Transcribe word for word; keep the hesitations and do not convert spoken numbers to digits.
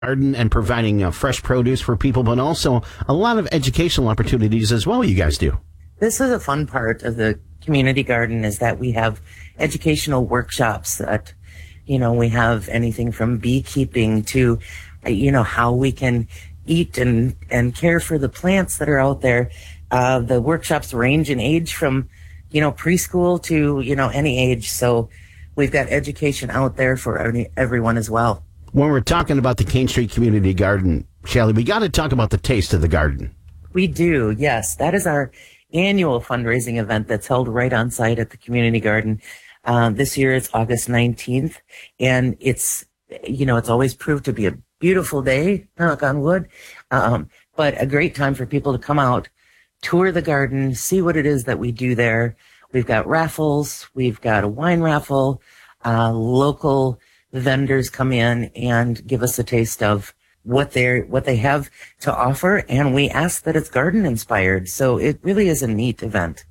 garden and providing uh, fresh produce for people, but also a lot of educational opportunities as well you guys do. This is a fun part of the community garden, is that we have educational workshops that, you know, we have anything from beekeeping to, you know, how we can eat and, and care for the plants that are out there. Uh, the workshops range in age from, you know, preschool to, you know, any age. So we've got education out there for any, everyone as well. When we're talking about the Kane Street Community Garden, Shelley, we got to talk about the Taste of the Garden. We do, yes. That is our annual fundraising event that's held right on site at the community garden. Uh, this year it's August nineteenth, and it's, you know, it's always proved to be a beautiful day, knock on wood, um, but a great time for people to come out, tour the garden, see what it is that we do there. We've got raffles, we've got a wine raffle, uh, local vendors come in and give us a taste of what they're, what they have to offer. And we ask that it's garden inspired. So it really is a neat event.